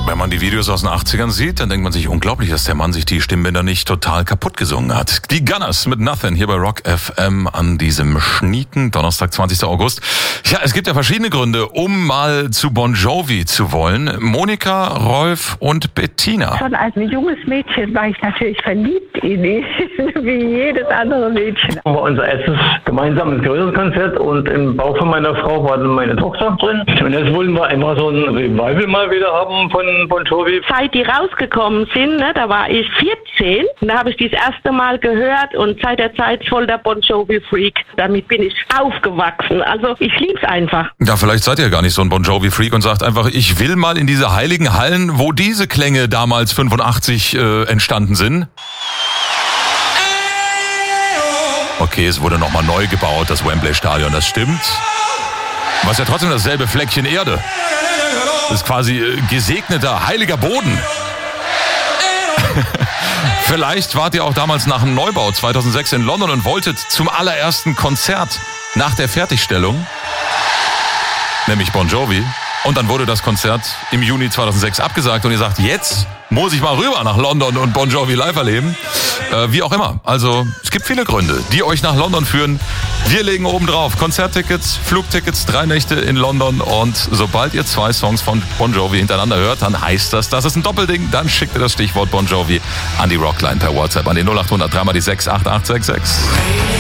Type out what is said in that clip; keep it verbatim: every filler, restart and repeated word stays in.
Wenn man die Videos aus den achtzigern sieht, dann denkt man sich, unglaublich, dass der Mann sich die Stimmbänder nicht total kaputt gesungen hat. Die Gunners mit Nothing hier bei Rock F M an diesem schnieken Donnerstag, zwanzigsten August. Ja, es gibt ja verschiedene Gründe, um mal zu Bon Jovi zu wollen. Monika, Rolf und Bettina. Schon als junges Mädchen war ich natürlich verliebt in ihn, wie jedes andere Mädchen. Das war unser erstes gemeinsames größeres Konzert und im Bauch von meiner Frau war dann meine Tochter drin. Und jetzt wollen wir immer so ein Revival mal wieder haben von Bon Jovi. Seit die rausgekommen sind, ne, da war ich vierzehn, und da habe ich das erste Mal gehört und seit der Zeit voll der Bon Jovi-Freak. Damit bin ich aufgewachsen. Also ich lieb's einfach. Ja, vielleicht seid ihr gar nicht so ein Bon Jovi-Freak und sagt einfach, ich will mal in diese heiligen Hallen, wo diese Klänge damals fünfundachtzig äh, entstanden sind. Okay, es wurde nochmal neu gebaut, das Wembley-Stadion, das stimmt. Was ja trotzdem dasselbe Fleckchen Erde. Das ist quasi äh, gesegneter, heiliger Boden. Vielleicht wart ihr auch damals nach dem Neubau zweitausendsechs in London und wolltet zum allerersten Konzert nach der Fertigstellung, nämlich Bon Jovi. Und dann wurde das Konzert im Juni zweitausendsechs abgesagt und ihr sagt, jetzt muss ich mal rüber nach London und Bon Jovi live erleben. Äh, wie auch immer. Also es gibt viele Gründe, die euch nach London führen. Wir legen oben drauf Konzerttickets, Flugtickets, drei Nächte in London und sobald ihr zwei Songs von Bon Jovi hintereinander hört, dann heißt das, das ist ein Doppelding. Dann schickt ihr das Stichwort Bon Jovi an die Rockline per WhatsApp an die null acht hundert drei mal die sechs acht acht sechs sechs.